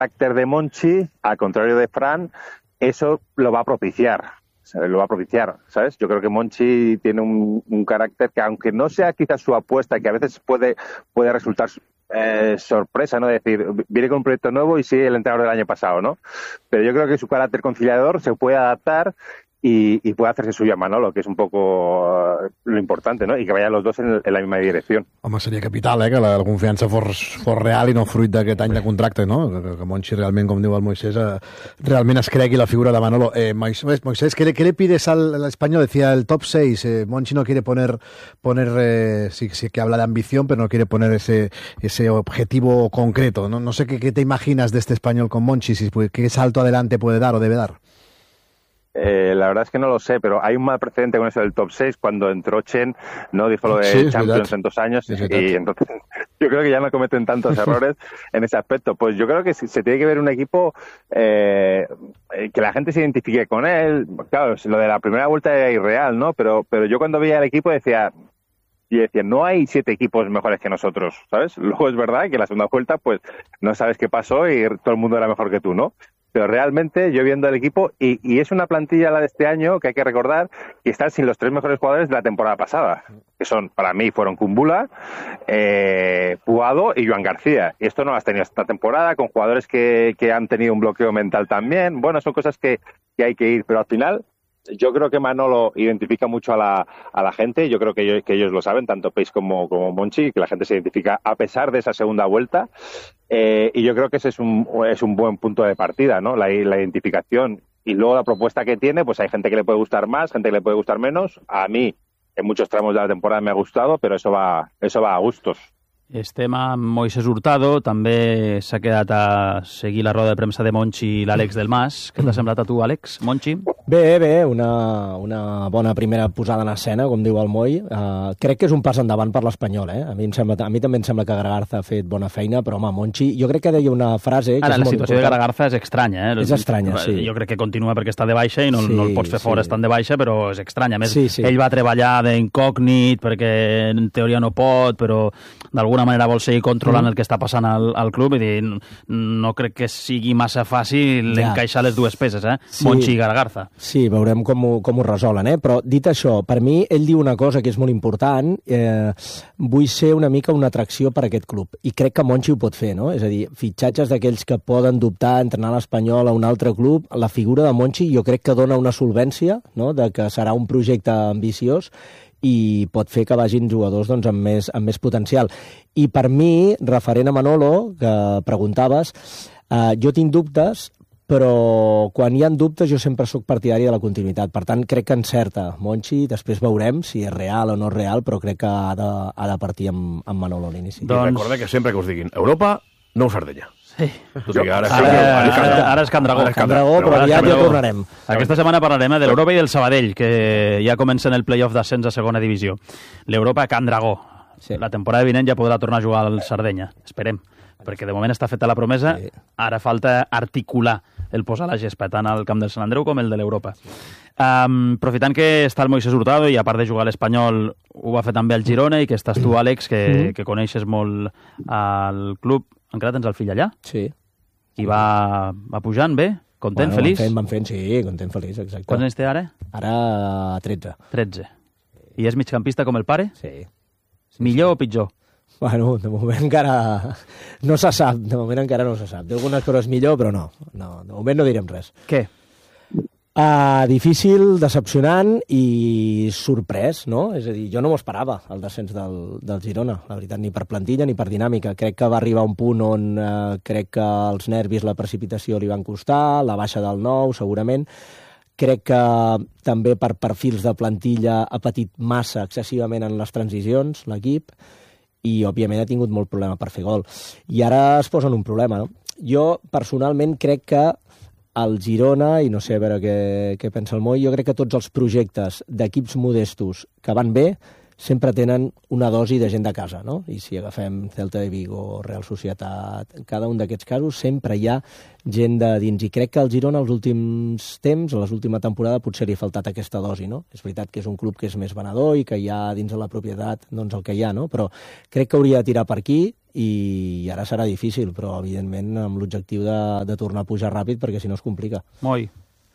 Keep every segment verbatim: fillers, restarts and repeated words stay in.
carácter de Monchi, al contrario de Fran, eso lo va a propiciar. ¿Sabes? Lo va a propiciar, ¿sabes? Yo creo que Monchi tiene un, un carácter que, aunque no sea quizás su apuesta, que a veces puede, puede resultar eh, sorpresa, ¿no? Es decir, viene con un proyecto nuevo y sigue el entrenador del año pasado, ¿no? Pero yo creo que su carácter conciliador se puede adaptar y, y puede hacerse suyo a Manolo, que és un poco uh, lo importante, ¿no? I que vayan los dos en, en la misma direcció. Home, seria capital, eh, que la, la confiança fos, fos real i no fruit d'aquest any de contracte, no? Que, que Monchi realment, com diu el Moisés, eh, realment es cregui la figura de Manolo. Eh, Moisés, Moisés ¿qué, ¿qué le pides al, al español? Decía el top seis, eh, Monchi no quiere poner, poner eh, sí, sí que habla de ambición, pero no quiere poner ese, ese objetivo concreto, ¿no? No sé qué, qué te imaginas de este español con Monchi, si, qué salto adelante puede dar o debe dar. Eh, la verdad es que no lo sé, pero hay un mal precedente con eso del top seis cuando entró Chen, no dijo lo de sí, Champions verdad. en dos años sí, y entonces yo creo que ya no cometen tantos errores en ese aspecto. Pues yo creo que si, se tiene que ver un equipo eh, que la gente se identifique con él. Claro, lo de la primera vuelta era irreal, ¿no? Pero, pero yo cuando veía el equipo decía... Y decía, no hay siete equipos mejores que nosotros, ¿sabes? Luego es verdad que en la segunda vuelta, pues, no sabes qué pasó y todo el mundo era mejor que tú, ¿no? Pero realmente, yo viendo el equipo, y, y es una plantilla la de este año que hay que recordar que están sin los tres mejores jugadores de la temporada pasada, que son, para mí, fueron Kumbula, eh, Puado y Joan García. Y esto no lo has tenido esta temporada, con jugadores que, que han tenido un bloqueo mental también. Bueno, son cosas que, que hay que ir, pero al final... Yo creo que Manolo identifica mucho a la, a la gente, yo creo que ellos, que ellos lo saben, tanto Peis como, como Monchi, que la gente se identifica a pesar de esa segunda vuelta, eh, y yo creo que ese es un, es un buen punto de partida, ¿no? La, la identificación y luego la propuesta que tiene, pues hay gente que le puede gustar más, gente que le puede gustar menos. A mí, en muchos tramos de la temporada me ha gustado, pero eso va, eso va a gustos. Estem amb Moisés Hurtado, també s'ha quedat a seguir la roda de premsa de Monchi i l'Àlex del Mas. Què t'ha semblat a tu, Àlex? Monchi? Bé, bé, una, una bona primera posada en escena, com diu el Moi. Uh, crec que és un pas endavant per l'Espanyol, eh? A mi, em sembla, a mi també em sembla que Garagarza ha fet bona feina, però home, Monchi, jo crec que deia una frase... Que Ara, és la molt situació important. de Garagarza és estranya, eh? És estranya, sí. Jo crec que continua perquè està de baixa i no, sí, no el pots fer fora sí. estant de baixa, però és estranya. A més, sí, sí. ell va treballar d'incògnit perquè en teoria no pot, però d'alguna manera vol seguir controlant mm. el que està passant al, al club i dir, no crec que sigui massa fàcil ja. encaixar les dues peces, eh? Sí. Monchi i Garagarza. Sí, veurem com ho, com ho resolen, eh? Però dit això, per mi ell diu una cosa que és molt important, eh, vull ser una mica una atracció per a aquest club, i crec que Monchi ho pot fer, no? És a dir, fitxatges d'aquells que poden dubtar a entrenar l'Espanyol a un altre club, la figura de Monchi jo crec que dona una solvència, no?, de que serà un projecte ambiciós i pot fer que vagin jugadors doncs, amb, més, amb més potencial. I per mi, referent a Manolo, que preguntaves, eh, jo tinc dubtes, però quan hi ha dubtes jo sempre sóc partidari de la continuïtat. Per tant, crec que encerta Monchi, després veurem si és real o no és real, però crec que ha de, ha de partir amb, amb Manolo a l'inici. Doncs... I recorda que sempre que us diguin Europa, no us Sardenya. Sí. O sigui, ara, ara, ara, ara, ara és Can Dragó. Can Dragó, però aviat ja tornarem. Aquesta setmana parlarem eh, de l'Europa i del Sabadell, que ja comencen el play-off d'ascens a segona divisió. L'Europa a Can Dragó. Sí. La temporada vinent ja podrà tornar a jugar al Sardenya. Esperem, perquè de moment està feta la promesa. Sí. Ara falta articular el posar la gespa, tant al camp del Sant Andreu com el de l'Europa. Sí. Um, aprofitant que està el Moisés Hurtado i a part de jugar a l'Espanyol ho va fer també el Girona i que estàs tu, Àlex, que, mm. que coneixes molt al club. Encara tens el fill allà? Sí. I va, va pujant bé? Content, bueno, feliç? Van fent, van fent, sí, content, feliç, exacte. Quants anys té ara? Ara tretze. tretze. I és migcampista com el pare? Sí. sí Millor sí. o pitjor? Bueno, de moment encara no se sap, de moment encara no se sap. Té algunes coses millor, però no. no. De moment no direm res. Què? Uh, difícil, decepcionant i sorprès, no? És a dir, jo no m'ho esperava, el descens del, del Girona, la veritat, ni per plantilla ni per dinàmica. Crec que va arribar a un punt on uh, crec que els nervis, la precipitació li van costar, la baixa del nou, segurament. Crec que també per perfils de plantilla ha patit massa excessivament en les transicions, l'equip, i, òbviament, ha tingut molt problema per fer gol. I ara es posa en un problema, no? Jo, personalment, crec que el Girona, i no sé a veure què, què pensa el Moi, jo crec que tots els projectes d'equips modestos que van bé sempre tenen una dosi de gent de casa, no? I si agafem Celta de Vigo, Real Societat, en cada un d'aquests casos sempre hi ha gent de dins. I crec que al Girona, els últims temps, a l'última temporada, potser li ha faltat aquesta dosi, no? És veritat que és un club que és més venedor i que hi ha dins de la propietat doncs, el que hi ha, no? Però crec que hauria de tirar per aquí i ara serà difícil, però evidentment amb l'objectiu de, de tornar a pujar ràpid perquè si no es complica. Moi.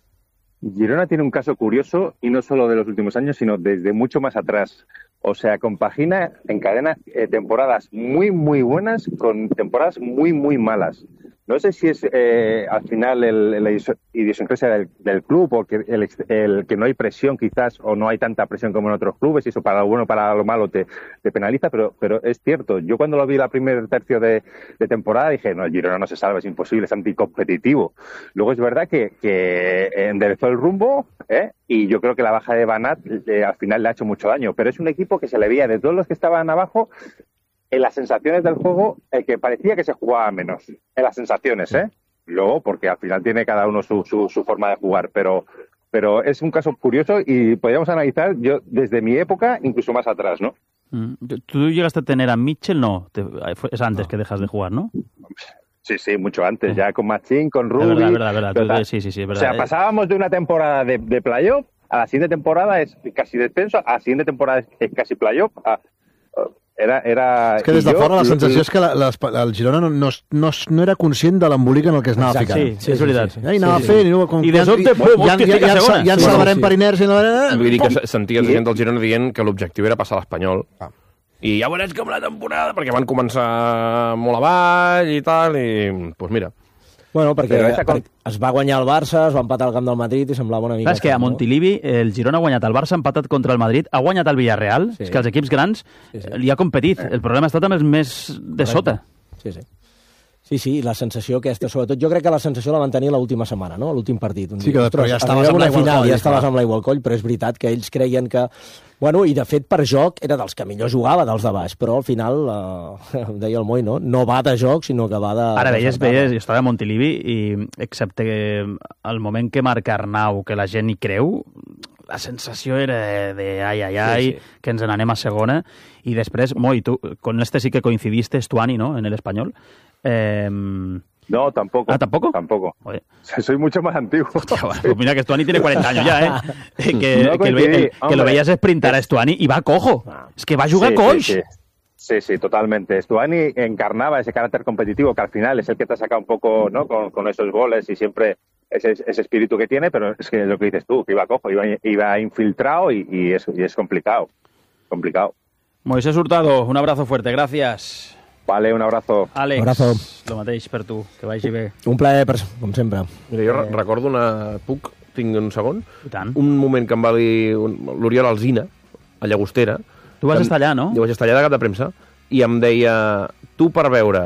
Girona tiene un caso curioso y no solo de los últimos años, sino desde mucho más atrás. O sea, compagina, encadena eh, temporadas muy, muy buenas con temporadas muy, muy malas. No sé si es eh, al final el, la idiosincrasia del, del club o que el, el que no hay presión quizás o no hay tanta presión como en otros clubes y eso para lo bueno o para lo malo te, te penaliza, pero, pero es cierto. Yo cuando lo vi la primer tercio de, de temporada dije, no, el Girona no se salva, es imposible, es anticompetitivo. Luego es verdad que, que enderezó el rumbo ¿eh? Y yo creo que la baja de Banat eh, al final le ha hecho mucho daño, pero es un equipo que se le veía de todos los que estaban abajo en las sensaciones del juego, el que parecía que se jugaba menos. En las sensaciones, ¿eh? Luego, porque al final tiene cada uno su, su, su forma de jugar, pero, pero es un caso curioso y podríamos analizar yo desde mi época, incluso más atrás, ¿no? Mm. ¿Tú llegaste a tener a Mitchell? No, te, es antes no. que dejas de jugar, ¿no? Sí, sí, mucho antes, ya con Machín, con Rubi. Es verdad, verdad, verdad. verdad. Sí, sí, sí, es verdad. O sea, pasábamos de una temporada de, de playoff, a la siguiente temporada es casi descenso, a la siguiente temporada es casi playoff, a... Era, era... És que des de fora la sensació és que la, la, el Girona no, no, no, no era conscient de l'embolic en el que es anava ficant. Sí, sí, és veritat. Sí, sí, sí. I anava sí, fent... Sí. I, com, I de sobte, pum, ja, ja, ja, ja, ja ens salvarem per inèrcia. No, Vull dir que senties gent del Girona dient que l'objectiu era passar l'Espanyol. Ah. I ja veuràs com la temporada, perquè van començar molt avall i tal, i... Doncs pues mira... Bueno, perquè, perquè es va guanyar el Barça, es va empatar al camp del Madrid i semblava una mica... Clar, és que a Montilivi el Girona ha guanyat el Barça, ha empatat contra el Madrid, ha guanyat el Villarreal, sí. És que els equips grans sí, sí. li ha competit. El problema ha estat amb els més de sota. Sí, sí. Sí, sí, la sensació aquesta, sobretot, jo crec que la sensació la van tenir l'última setmana, no? L'últim partit. Un sí, que després ja estaves amb l'aigua al coll. Ja estaves amb l'aigua al coll, però és veritat que ells creien que... Bueno, i de fet, per joc, era dels que millor jugava, dels de baix, però al final, eh, deia el Moi, no? No va de joc, sinó que va de... Ara veies, veies, jo estava a Montilivi i, excepte el moment que marca Arnau, que la gent hi creu, la sensació era de ai, ai, ai, sí, sí. que ens n'anem a segona, i després, Moi, tu, con este sí que coincidiste, Stuani, ¿no?, en el español. Eh... No, tampoco. ¿Ah, tampoco? Tampoco. Oye. Soy mucho más antiguo. Hostia, bueno, pues mira que Stuani tiene cuarenta años ya, ¿eh? Que, no que, el, el, que lo veías sprintar a Stuani y va cojo. Ah. Es que va a jugar sí, coix. Sí, sí. sí, sí, totalmente. Stuani encarnaba ese carácter competitivo que al final es el que te saca un poco, ¿no?, con, con esos goles y siempre ese, ese espíritu que tiene, pero es que es lo que dices tú, que iba cojo, iba, iba infiltrado y, y, es, y es complicado. Complicado. Moisés Hurtado, un abrazo fuerte, gracias. Vale, un abrazo. Àlex, un abrazo. Lo mateix per tu, que vagi bé. Un plaer, com sempre. Mira, jo eh... recordo una... Puc? Tinc un segon? I tant. Un moment que em va dir l'Oriol Alsina, a Llagostera. Tu vas estar allà, no? Jo vaig estar allà de cap de premsa, i em deia, tu per veure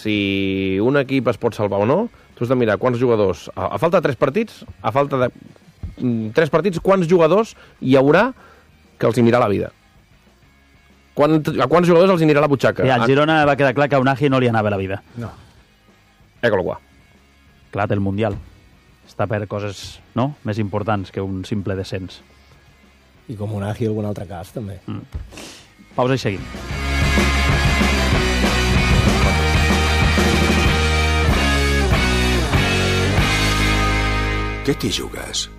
si un equip es pot salvar o no, tu has de mirar quants jugadors... A, a falta de tres partits, a falta de tres partits, quants jugadors hi haurà que els hi mirà la vida. Quan, a quants jugadors els anirà la butxaca? I al Girona va quedar clar que a Unagi no li anava la vida. No. Écolo qua. Clar, el Mundial. Està per coses, no?, més importants que un simple descens. I com Unagi algun altre cas, també. Mm. Pausa i seguim. Què t'hi jugues?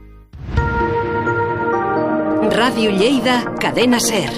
Ràdio Lleida, Cadena Ser.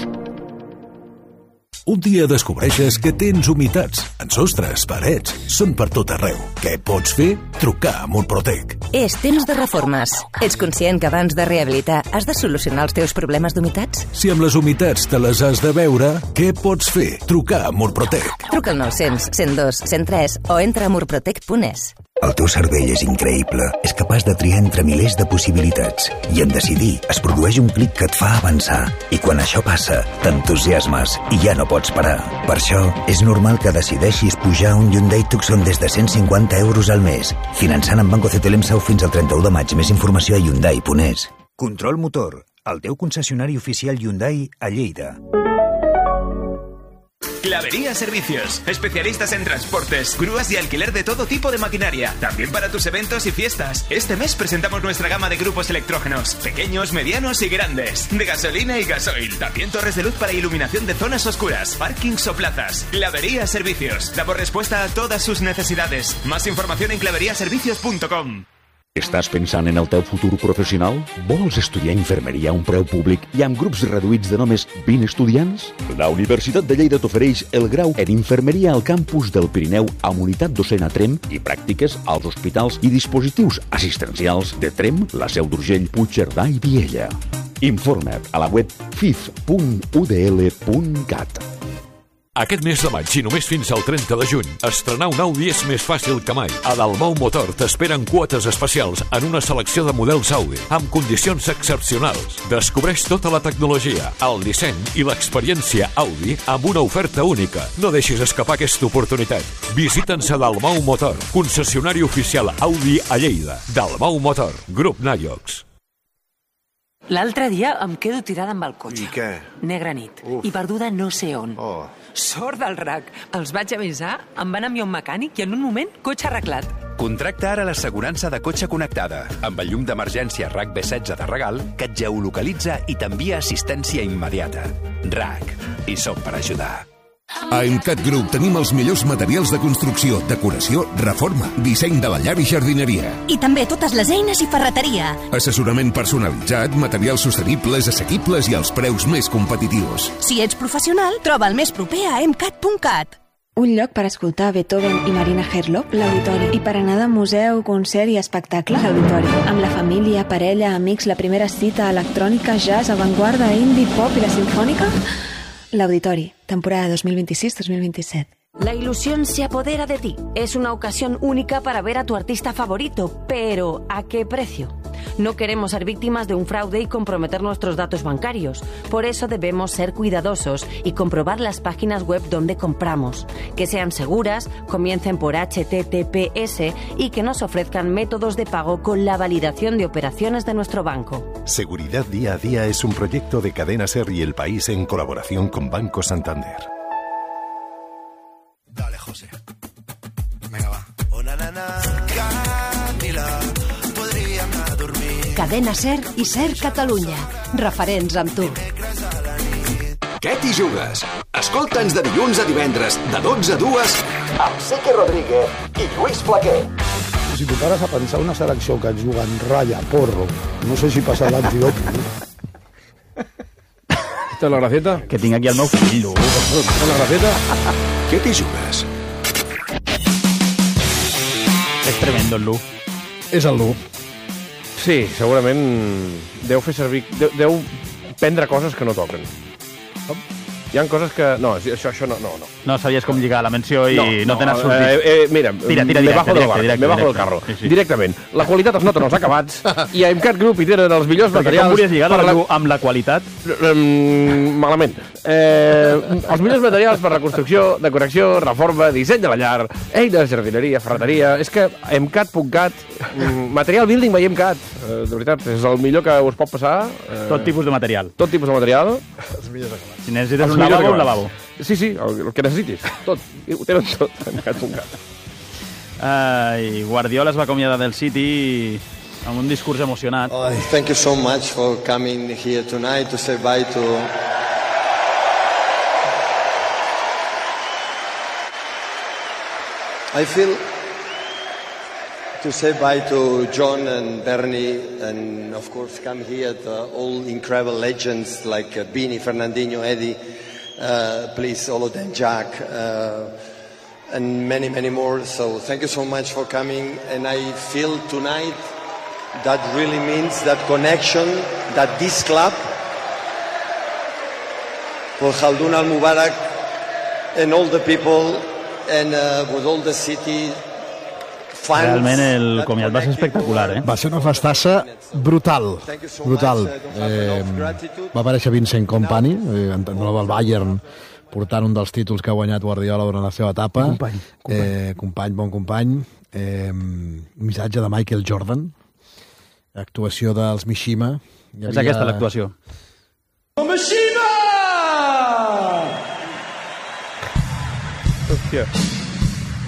Un dia descobreixes que tens humitats en sostres, parets, són per tot arreu. Què pots fer? Trucar a Murprotec. És temps de reformes. Ets conscient que abans de rehabilitar has de solucionar els teus problemes d'humitats? Si amb les humitats te les has de veure, què pots fer? Trucar a Murprotec. Truca al nou cents, cent dos, cent tres o entra a murprotec punt es. El teu cervell és increïble. És capaç de triar entre milers de possibilitats. I en decidir es produeix un clic que et fa avançar. I quan això passa, t'entusiasmes i ja no pots parar. Per això, és normal que decideixis pujar un Hyundai Tucson des de cent cinquanta euros al mes. Finançant amb Banco C T L M Sau fins al trenta-u de maig. Més informació a hyundai punt es. Control Motor, el teu concessionari oficial Hyundai a Lleida. Clavería Servicios, especialistas en transportes, grúas y alquiler de todo tipo de maquinaria, también para tus eventos y fiestas. Este mes presentamos nuestra gama de grupos electrógenos, pequeños, medianos y grandes, de gasolina y gasoil, también torres de luz para iluminación de zonas oscuras, parkings o plazas. Clavería Servicios, damos respuesta a todas sus necesidades. Más información en clavería servicios punto com. Estàs pensant en el teu futur professional? Vols estudiar infermeria a un preu públic i amb grups reduïts de només vint estudiants? La Universitat de Lleida t'ofereix el grau en infermeria al campus del Pirineu amb unitat docent a Tremp i pràctiques als hospitals i dispositius assistencials de Tremp, la Seu d'Urgell, Puigcerdà i Viella. Informa't a la web f i f punt u d l punt cat. Aquest mes de maig i només fins al trenta de juny, estrenar un Audi és més fàcil que mai. A Dalmau Motor t'esperen quotes especials en una selecció de models Audi, amb condicions excepcionals. Descobreix tota la tecnologia, el disseny i l'experiència Audi amb una oferta única. No deixis escapar aquesta oportunitat. Visita'ns a Dalmau Motor, concessionari oficial Audi a Lleida. Dalmau Motor, Grup Naiox. L'altre dia em quedo tirada amb el cotxe. I què? Negra nit. Uf. I perduda no sé on. Oh. Sort del R A C. Els vaig avisar, em van enviar un mecànic i en un moment, cotxe arreglat. Contracta ara l'assegurança de cotxe connectada amb el llum d'emergència R A C B setze de regal que et geolocalitza i t'envia assistència immediata. R A C. Hi som per ajudar. A Emcat Group tenim els millors materials de construcció, decoració, reforma, disseny de la llar i jardineria. I també totes les eines i ferreteria. Assessorament personalitzat, materials sostenibles, assequibles i als preus més competitius. Si ets professional, troba el més proper a emcat punt cat. Un lloc per escoltar Beethoven i Marina Herlop, l'Auditori. I per anar de museu, concert i espectacle, l'Auditori. Amb la família, parella, amics, la primera cita, electrònica, jazz, avantguarda, indie, pop i la sinfònica... L'Auditori, temporada dos mil vint-i-sis dos mil vint-i-set. La ilusión se apodera de ti. Es una ocasión única para ver a tu artista favorito, pero ¿a qué precio? No queremos ser víctimas de un fraude y comprometer nuestros datos bancarios. Por eso debemos ser cuidadosos y comprobar las páginas web donde compramos. Que sean seguras, comiencen por H T T P S y que nos ofrezcan métodos de pago con la validación de operaciones de nuestro banco. Seguridad Día a Día es un proyecto de Cadena SER y El País en colaboración con Banco Santander. Dale, José. Venga, va. Oh, na, na, na. Camila, podríem anar a dormir. Cadena SER i SER Catalunya. Referents amb tu. Què t'hi jugues? Escolta'ns de dilluns a divendres, de dotze a dues, amb Sique Rodríguez i Lluís Flaquer. Si tu pares a pensar una selecció que et juguen ratlla, porro, no sé si passa l'antidopi. ¿Esta es la gracieta? Que tinc aquí el meu fill. ¿Esta es la gracieta? Què t'hi jugues? És tremendo el Lu. És el Lu. Sí, segurament deu fer servir... Deu, deu prendre coses que no toquen. Com? Hi ha coses que... No, això, això no, no, no. No sabies com lligar la menció i no, no, no te n'has sortit. Eh, eh, mira, tira, tira, me directe, bajo del bar, directe, me bajo directe. del carro. Sí, sí. Directament. La qualitat es nota en els acabats i a Emcat Group hi tenen els millors Perquè materials... com volies lligar per la... amb la qualitat? Mm, malament. Eh, els millors materials per reconstrucció, decoració, reforma, disseny de la llar, eines, jardineria, ferreteria... És que emcat punt cat, material building by Emcat, eh, de veritat, és el millor que us pot passar. Eh, Tot tipus de material. Tot tipus de material. Els millors acabats. Si necessites un lavabo, un lavabo. Sí, sí, el, el que necessitis. Tot. Ho tenen tot, emcat punt cat. Ai, Guardiola es va acomiadar del City amb un discurs emocionat. Oh, thank you so much for coming here tonight to say bye to... I feel to say bye to John and Bernie and of course come here to all incredible legends like uh, Bini, Fernandinho, Eddie, uh, please all of them, Jack, uh, and many, many more. So thank you so much for coming. And I feel tonight that really means that connection, that this club, for Khaldun Al-Mubarak and all the people and uh, with all the city fans. Realment el comiat va ser espectacular, eh? Va ser una festassa brutal, brutal. Eh, va aparèixer Vincent Kompany, eh, entrenador del Bayern, portant un dels títols que ha guanyat Guardiola durant la seva etapa. Company, company. Eh, company, bon company. Eh, missatge de Michael Jordan, actuació dels Mishima. Havia... És aquesta l'actuació. Mishima! Hòstia.